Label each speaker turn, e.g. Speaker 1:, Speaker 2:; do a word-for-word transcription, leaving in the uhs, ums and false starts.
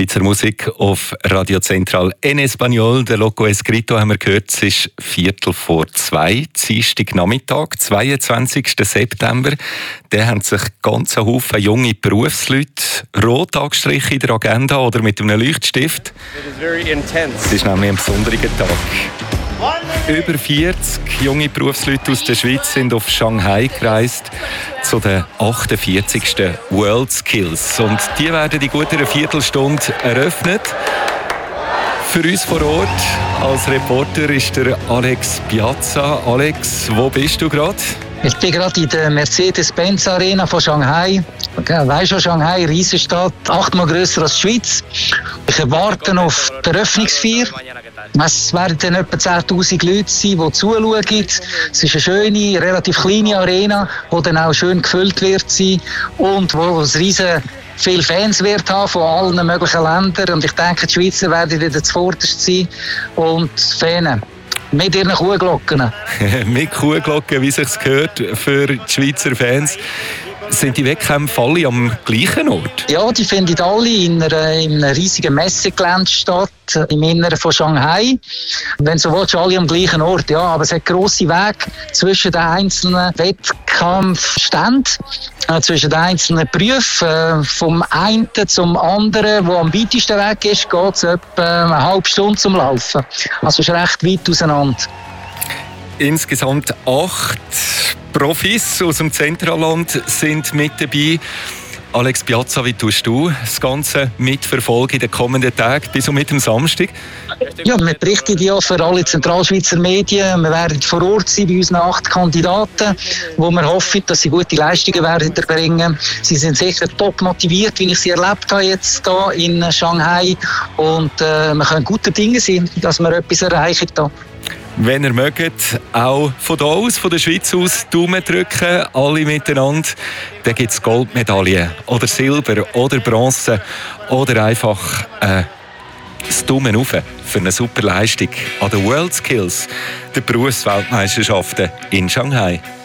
Speaker 1: Schweizer Musik auf Radio Central en Español. Der Loco Escrito haben wir gehört, es ist Viertel vor zwei, Dienstag Nachmittag, zweiundzwanzigsten September. Da haben sich ganz ein Haufen junge Berufsleute rot angestrichen in der Agenda oder mit einem Leuchtstift. Es ist nämlich ein besonderer Tag. Über vierzig junge Berufsleute aus der Schweiz sind auf Shanghai gereist zu den achtundvierzigsten World Skills. Und die werden in gut einer Viertelstunde eröffnet. Für uns vor Ort als Reporter ist der Alex Piazza. Alex, wo bist du gerade?
Speaker 2: Ich bin gerade in der Mercedes-Benz Arena von Shanghai. Weißt du, Shanghai, Riesenstadt, achtmal grösser als die Schweiz. Ich erwarte auf die Eröffnungsfeier. Es werden dann etwa zehntausend Leute sein, die zuschauen. Es ist eine schöne, relativ kleine Arena, die dann auch schön gefüllt wird sein und wo es riesen viele Fans wird haben von allen möglichen Ländern. Und ich denke, die Schweizer werden wieder zuvorderst sein und Fans. Mit ihren Kuhglocken.
Speaker 1: Mit Kuhglocken, wie es sich gehört für die Schweizer Fans. Sind die Wettkämpfe alle am gleichen Ort?
Speaker 2: Ja, die finden alle in, einer, in einem riesigen Messegelände statt, im Inneren von Shanghai. Wenn so willst, alle am gleichen Ort. Ja, aber es hat grosse Wege zwischen den einzelnen Wettkampfständen, äh, zwischen den einzelnen Berufen. Äh, vom einen zum anderen, wo am weitesten Weg ist, geht es etwa eine halbe Stunde zum Laufen. Also es ist recht weit auseinander.
Speaker 1: Insgesamt acht Profis aus dem Zentralland sind mit dabei. Alex Piazza, wie tust du das Ganze mitverfolgen in den kommenden Tagen bis und mit dem Samstag?
Speaker 2: Ja, wir berichten ja für alle Zentralschweizer Medien. Wir werden vor Ort sein bei unseren acht Kandidaten, wo wir hoffen, dass sie gute Leistungen werden erbringen. Sie sind sicher top motiviert, wie ich sie erlebt habe jetzt hier in Shanghai. Und äh, wir können gute Dinge sein, dass wir etwas erreichen hier.
Speaker 1: Wenn ihr mögt, auch von hier aus, von der Schweiz aus, Daumen drücken, alle miteinander. Dann gibt es Goldmedaillen oder Silber oder Bronze oder einfach äh, das Daumen rauf für eine super Leistung an den World Skills, der Berufsweltmeisterschaften in Shanghai.